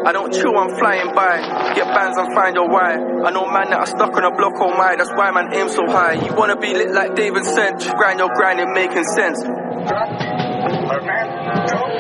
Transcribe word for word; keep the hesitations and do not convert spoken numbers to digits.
I don't chill, I'm flying by. Get bands and find your why. I know man that are stuck on a block, oh my. That's why man aim so high. You wanna be lit like David Sent. Grind your grind, it making sense.